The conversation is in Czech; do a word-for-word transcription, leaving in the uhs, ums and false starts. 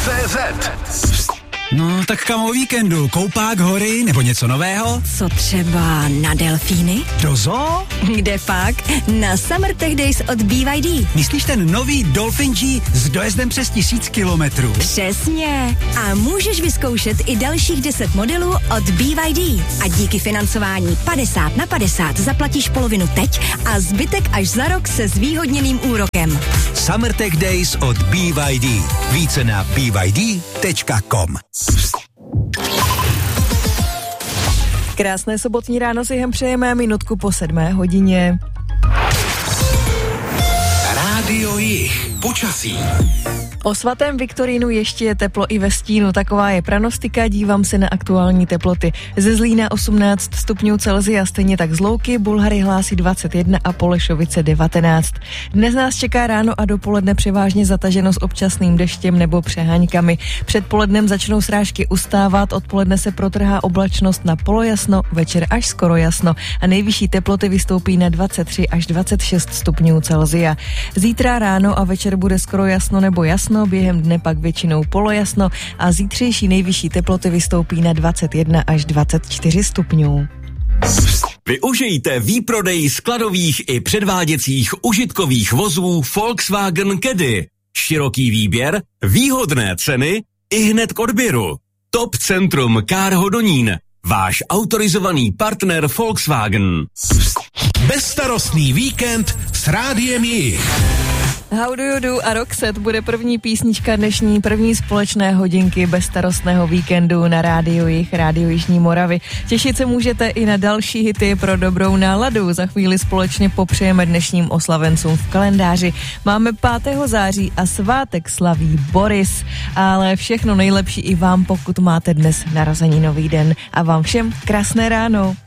C Z. No, tak kam o víkendu? Koupák, hory nebo něco nového? Co třeba na delfíny? Do zoo? Kde pak? Na Summer Tech Days od B Y D. Myslíš ten nový Dolphin G s dojezdem přes tisíc kilometrů? Přesně. A můžeš vyzkoušet i dalších deset modelů od B Y D. A díky financování padesát na padesát zaplatíš polovinu teď a zbytek až za rok se zvýhodněným úrokem. Summer Tech Days od B Y D. Více na b y d tečka com. Krásné sobotní ráno si jen přejeme, minutku po sedmé hodině. Rádio Jich. Počasí. O svatém Viktorínu ještě je teplo i ve stínu, taková je pranostika, dívám se na aktuální teploty. Ze Zlína osmnáct stupňů Celsia, stejně tak z Louky, Bulhary hlásí dvacet jedna a Polešovice devatenáct. Dnes nás čeká ráno a dopoledne převážně zataženo s občasným deštěm nebo přeháňkami. Předpolednem začnou srážky ustávat, odpoledne se protrhá oblačnost na polojasno, večer až skoro jasno a nejvyšší teploty vystoupí na dvacet tři až dvacet šest stupňů Celsia. Zítra ráno a večer bude skoro jasno nebo jasno, během dne pak většinou polojasno a zítřejší nejvyšší teploty vystoupí na dvacet jedna až dvacet čtyři stupňů. Využijte výprodej skladových i předváděcích užitkových vozů Volkswagen Caddy. Široký výběr, výhodné ceny i hned k odběru. Top Centrum Car Hodonín. Váš autorizovaný partner Volkswagen. Bezstarostný víkend s Rádiem Jich. How do you do a Roxette bude první písnička dnešní první společné hodinky bezstarostného víkendu na Rádiu Jich, Rádiu Jižní Moravy. Těšit se můžete i na další hity pro dobrou náladu. Za chvíli společně popřejeme dnešním oslavencům v kalendáři. Máme pátého září a svátek slaví Boris, ale všechno nejlepší i vám, pokud máte dnes narozeninový den. A vám všem krásné ráno.